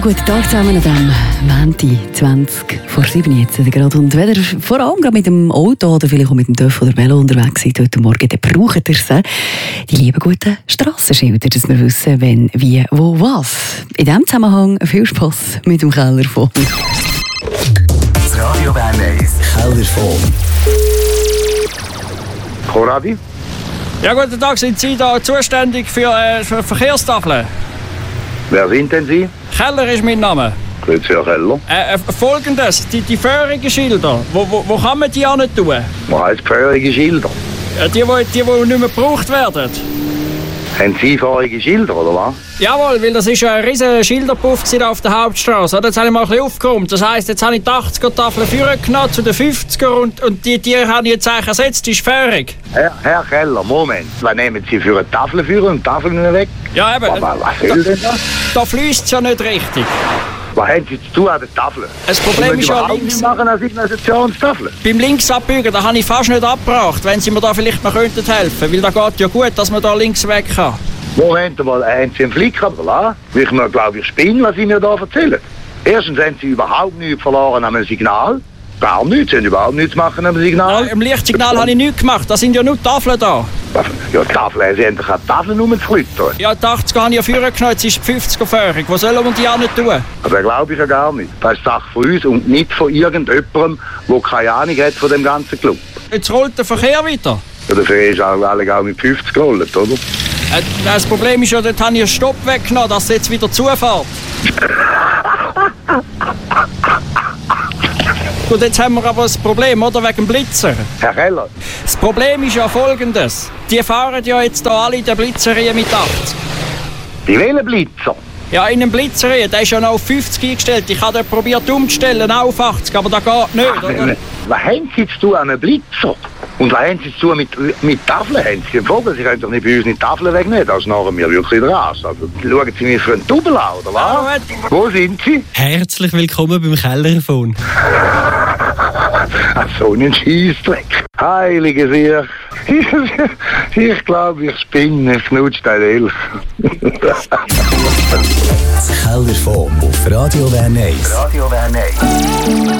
guten Tag zusammen an diesem Montag, 20 vor 7 jetzt gerade. Und wenn ihr vor allem gerade mit dem Auto oder vielleicht auch mit dem Töff oder Velo unterwegs seid heute Morgen, dann braucht ihr sie, die lieben guten Strassenschilder, dass wir wissen, wenn, wie, wo, was. In diesem Zusammenhang viel Spass mit dem Kellerfon. Das Radio Bern 1 Kellerfon. Koradi? Ja, guten Tag, sind Sie da zuständig für Verkehrstafeln? Wer sind denn Sie? Keller ist mein Name. Grüezi, Herr Keller. Folgendes, die feurigen Schilder, wo kann man die hin tun? Was heisst feurige Schilder? Die nicht mehr gebraucht werden. Haben Sie feurige Schilder, oder was? Jawohl, weil das ist ja ein riesen Schilderpuff auf der Hauptstraße. Jetzt habe ich mal ein bisschen aufgeräumt. Das heisst, jetzt habe ich die 80er-Tafel vorgenommen zu den 50er und die habe ich jetzt eigentlich ersetzt, die ist feurig. Herr Keller, Moment. Was nehmen Sie für eine Tafel für und die Tafel nicht weg? Ja, eben. Was soll denn das? Da fließt es ja nicht richtig. Was haben Sie zu tun an der Tafel? Das Problem ist ja links. Sie machen als Signalisationstafel. Beim Linksabbiegen, da habe ich fast nicht abgebracht, wenn Sie mir da vielleicht noch helfen könnten. Weil da geht ja gut, dass man da links weg kann. Moment mal, haben Sie einen Flick runtergelassen? Ich glaube, ich spinne, was Sie mir da erzählen. Erstens haben Sie überhaupt nichts verloren an einem Signal. Gar nichts, Sie haben überhaupt nichts machen am Signal. Ja, im Lichtsignal habe ich nichts gemacht, da sind ja nur Tafeln da. Ja, die Tafel, Sie haben doch keine Tafel rumzuflittern. Ja, die 80er habe ich ja vorgenommen, jetzt ist die 50er feurig. Was sollen wir die auch nicht tun? Das glaube ich ja gar nicht. Das ist Sache von uns und nicht von irgendjemandem, der keine Ahnung hat von dem ganzen Club. Jetzt rollt der Verkehr weiter. Ja, der Verkehr ist auch mit 50 gerollt, oder? Das Problem ist ja, dort habe ich einen Stopp weggenommen, dass es jetzt wieder zufährt. Gut, jetzt haben wir aber ein Problem, oder? Wegen dem Blitzer. Herr Keller. Das Problem ist ja folgendes. Die fahren ja jetzt hier alle in der Blitzerei mit 80. Die wählen Blitzer. Ja, in einem Blitzerei, der ist ja noch auf 50 eingestellt. Ich habe den probiert umzustellen auf 80, aber das geht nicht, oder? Was haben Sie zu tun an einem Blitzer? Und was haben Sie zu tun mit Tafeln? Haben Sie Vogel? Sie können doch nicht bei uns die Tafeln wegnehmen, das schnarren wir wirklich raus. Also, schauen Sie mich für einen Double an, oder was? Ja, wo sind Sie? Herzlich willkommen beim Kellerfon. Ach, so einen Scheissdreck. Heilige Sieg. Ich glaube, ich spinne, ich knutsche den Elch. Das Kellerfon auf Radio Bern 1. Radio Bern 1.